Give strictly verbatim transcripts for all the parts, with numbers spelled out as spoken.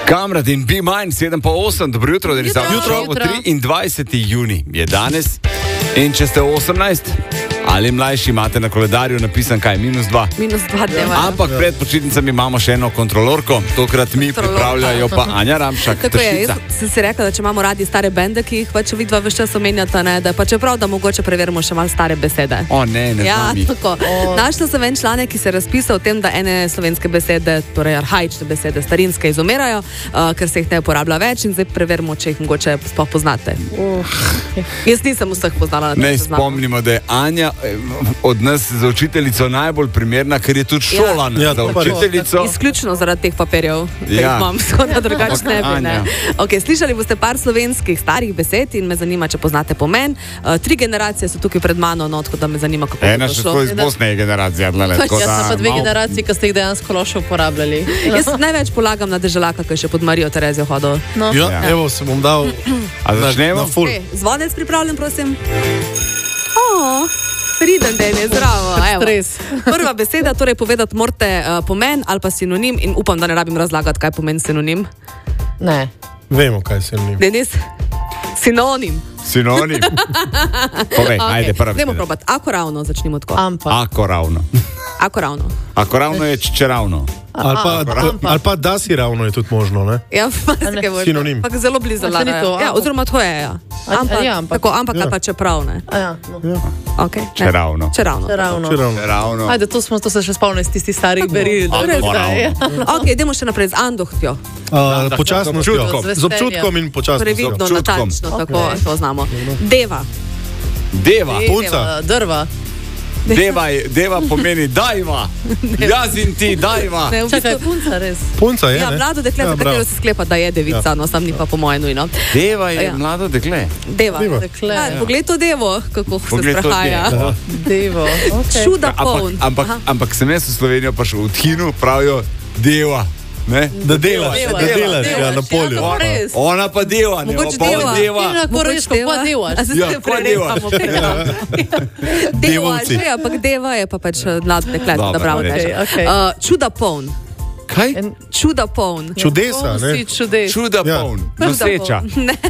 Kamrat in Be Mine, sedem pa osem, dobro jutro, da je Jutro. triindvajseti junij je danes. In če ste osemnajst ali mlajši, imate na koledarju napisan kaj, minus dva. Minus dva dneva. Ampak pred počitnicami imamo še eno kontrolorko, tokrat mi pripravljajo pa Anja Ramšak. Tako je, Tršica. jaz sem si rekla, da če imamo radi stare bende, ki jih pač vidva več čas omenjata, ne, da pa čeprav, da mogoče preverimo še malo stare besede. O ne, ne Ja, znam jih. tako. Našla sem en članek, ki se razpisa o tem, da ene slovenske besede, torej arhaične besede, starinske, izumirajo, uh, ker se jih ne uporablja več in zdaj preverimo, če jih mogoče sploh poznate. Jaz nisem vseh poznala na tem Naj seznamu. spomnimo, da je Anja eh, od nas za učiteljico najbolj primerna, ker je tudi šolana Ja, za to pa res. učiteljico. Izključno zaradi teh papirjev, ki Ja. jih imam, skoraj drugače ne bi. Ne. Anja. Okay, slišali boste par slovenskih starih besed in me zanima, če poznate pomen. Uh, tri generacije so tukaj pred mano, no, tako da me zanima, kako Ena je še to tako šlo. iz Bosne je generacija. Dlele, tako Jaz da sem pa dve malo- generaciji, ki ste jih dejansko loše uporabljali. Jaz največ polagam na deželaka, ki je še pod Marijo Terezijo hodil. No. Ja, Ja. evo, se bom dal A na, začnemo? na full. Okay, zvonec pripravljen, prosim. Oh, priden den je, zdravo. Evo. Stres. Prva beseda, torej povedati morate uh, pomen ali pa sinonim in upam, da ne rabim razlagati, kaj pomeni sinonim. Ne. Vemo, kaj se njim. Denis? Sinonim. Sinonim. Povej, Okay. ajde prvi. Dajmo probati. Ako ravno začnimo tako. Ampak. Ako ravno. Ako ravno. Ako ravno je če ravno. Ali pa, ali pa da si ravno je tudi možno, ne? Ja, marsikaj možno. Sinonim. Ampak zelo blizu A se ni ladajo. to, Ja, ampak? oziroma to je, ja. A- Ampak, ja, ampak. tako, ampak Ja. ali pa čeprav, ne. A ja, no. Okay. Če ravno. Če ravno. Če ravno. Če ravno. Če ravno. Ajde, to, smo, to se še spomnim iz tistih starih beril. da Ako res, da ravno. je. Ok, idemo še naprej z andohtjo. Uh, počasno Z občutkom. z občutkom in počasno. Torej vidno, občutkom. natančno, tako Ok. to znamo. Deva. Deva. Punca. Drva. Deva, je, deva pomeni dajva. Jaz in ti dajva. Ne, v Čakaj, bistvu, punca res. Punca je, ja, ne? mlado dekle, Ja, za bravo. katero se sklepa, da je devica, no, sam ni pa po moje nujno. Deva je Ja. mlado dekle. Deva. Deva. Dekle. Ja, poglej to devo, kako Poglej se to sprehaja. devo. Devo. Okay. Čuda Ampak, poln. ampak, Aha. ampak sem jaz v Slovenijo prišel v Tinu, pravijo deva. Ne? Da delaš, Deva, da deva, delaš, ja, delaš, na polju. ja, to pa res. Ona pa deva, ne? Mogoče Pa on deva. deva. Ti lahko Mogoče res, kako delaš. A se Ja, se ko prenehamo devaš. tega. Deva Devovci. že, ampak deva je pa pač eh, mlado dekle, Dobro, da bravo okej, reče. okej. Uh, Čuda poln. Kaj? En- Čuda poln. Čudesa, Si ne? čudes. Čuda Ja. poln. Čuda Noseča. poln. Ne.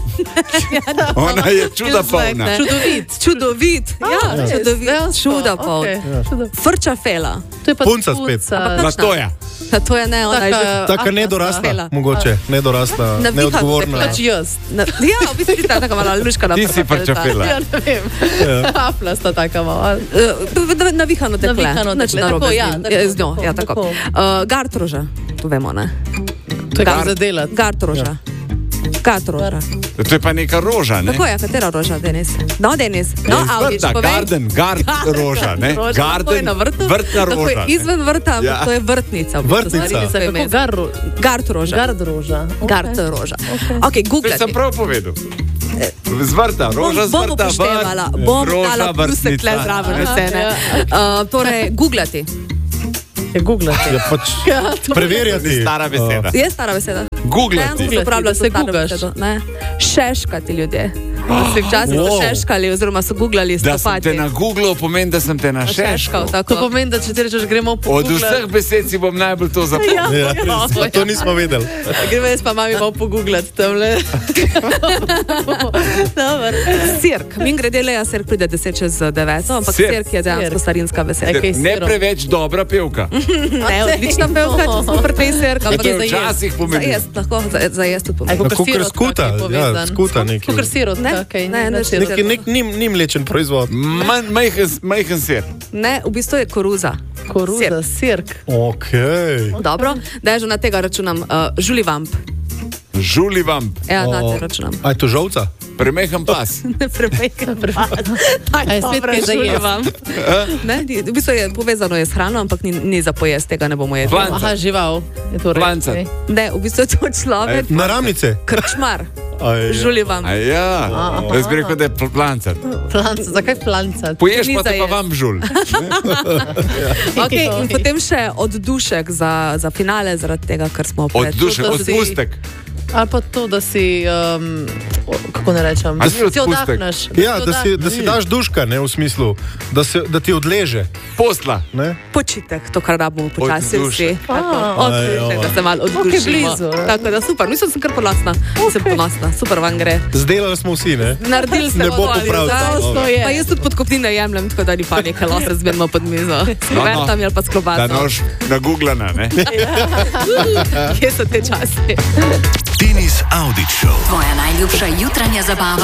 Ona je čuda polna. Ne. Čudovit. Čudovit. Ja, res, čudovit. dejansko, Čuda poln. okej. Čuda- Frča fela. To je pa Punca spet. Na to je. Ja, to je ne, ona je že... Taka- Taka Ah, nedorasla, Fela. mogoče, nedorasla, Navihano neodgovorna. dekle. Pač jaz. Na, ja, v bistvu ti ta taka mala luška na Ti si frčafela. Ja, ne vem. Hafla sta taka malo. Uh, navihano dekle. Navihano Nič dekle, narobe tako, z ja, njim. tako, Ja, z njo, tako, ja, tako. tako. Uh, Gartroža, to vemo, ne? To je Gar- kako zadelati. Gartroža. Gartroža. To je pa neka roža, ne? Tako je, katera roža, Denis? No, Denis. No, Avdić, Vrta, povej. garden, gard roža, ne? Roža, tako je Garden, na vrtu. vrtna Tako je roža. ne? izven vrta, ampak Ja. to je vrtnica. v bistvu, Vrtnica. stvari niso ime. Kako gar, Gard roža. gard roža. Okay. Gard roža. Okay. Ok, To googlati. sem prav povedal. Z vrta, roža z Bom vrta, upoštevala, vrt, bom roža, dala plusek vrtnica. tle zraven Aha, vse, ne. ja. Uh, torej, googlati. Je googlati. Ja, pač preverjati. Ni stara beseda. Je stara beseda. Googlati. Dejansko se uporablja da se za staro gugaš. besedo, ne. Šeškati ljudje. Se včasih so Wow. šeškali oziroma so googlali Da sem stopati. te na Googlu, pomeni, da sem te na šeškal. To tako. pomeni, da če ti rečeš, gremo po Od vseh besed si bom najbolj to zapomnil. Ja, res, to nismo vedeli. Gremo jaz pa mami malo pogooglati tamle. Dobar. Sirk. Min grede leja, sirk pride deset čez deveto, ampak Sirk. sirk je dejansko Sirk. starinska beseda. Ej, kaj s Ne sirom? preveč dobra pevka. Ne, odlična pevka, če smo pri tej sirk, To ampak je je za jesti. včasih Za pomeni. jesti, lahko, za, za jesti tudi Aj, pomeni. kakor Kakor sirotka, skuta, ki je ja, povezan. skuta neki. Kakor sirotka, Ne, kaj ne, ne, sirotka. Neki nek nim, nimlečen proizvod. Manj- Majhen majhen sir. Ne, v bistvu je koruza. Koruza, sirk. Ok. Dobro, da je že na tega računam. Uh, Žulivamp. Žuli vamp, Ja, na O, tega računam. A je to žolca? premehen pas. Ne premekam. Aj, spet kaj za jesti. Ne, ni- v bistvu je povezano je s hrano, ampak ni, ni za pojest, tega ne bomo jedli. Flanca. Aha, žival. Je to res. Flanca. okej. Ne, v bistvu je to človek, Naramnice. krčmar. Aj, ja. Žulivamp. A ja, jaz bi rekel, da je pl- plancat. Flanca, zakaj flanca? Poješ Ni pa za te pa jesti. vam žul. Okay, in potem še oddušek za, za finale, zaradi tega, ker smo Od pred. duše, to od si- pustek. Ali pa to, da si um, kako ne rečem, A da ni si odpustek? oddahneš. Ja, da si, da si daš duška, ne, v smislu, da, se, da ti odleže. Posla. Ne? Počitek, to, kar rabimo počasi Od duše. vsi. Tako, A. od duše, da se malo oddušimo. Ok, blizu, ne? Tako da super, mislim, sem kar ponosna. Sem ponosna, super vam gre. Zdelali smo vsi, ne? Naredili ste Ne bo popravil. to je. Pa jaz tudi podkopnine jemljem, tako da ni panike, lahko se zmerno pod mizo. S No, no. kuvertami ali pa s Da klobaso. nož nagooglana, ne? Kje so te časi? Tinis Audić Show. Tvoja najljubša jutranja zabava.